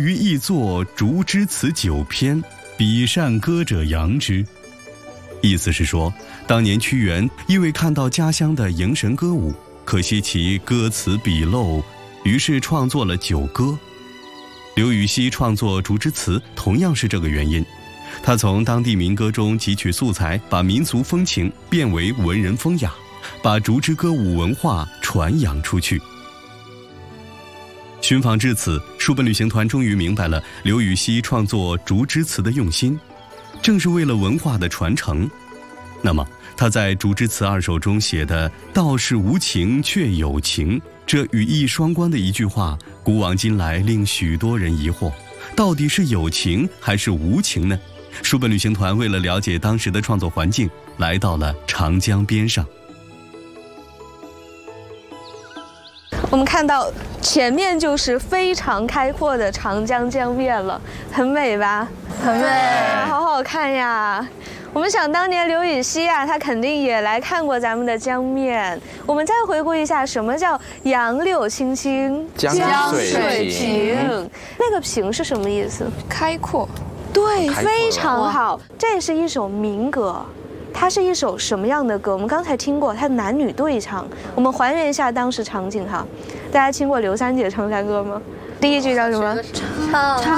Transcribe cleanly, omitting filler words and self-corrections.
于一作竹枝词9篇，比善歌者扬之。意思是说，当年屈原因为看到家乡的迎神歌舞，可惜其歌词笔漏，于是创作了9歌。刘禹锡创作竹枝词同样是这个原因，他从当地民歌中汲取素材，把民俗风情变为文人风雅，把竹枝歌舞文化传扬出去。寻访至此，书本旅行团终于明白了刘禹锡创作竹枝词的用心，正是为了文化的传承。那么他在竹枝词2首中写的“道是无情却有情”，这语义双关的一句话，古往今来令许多人疑惑，到底是有情还是无情呢？书本旅行团为了了解当时的创作环境，来到了长江边上。 我们看到前面就是非常开阔的长江江面了，很美吧？ 很美， 好好看呀！我们想当年刘禹锡啊，他肯定也来看过咱们的江面。我们再回顾一下，什么叫杨柳青青， 江水平？ 那个平是什么意思？ 开阔。 对，非常好。这是一首民歌。它是一首什么样的歌？我们刚才听过，它男女对唱。我们还原一下当时场景哈。大家听过刘三姐唱山歌吗？第一句叫什么？ 唱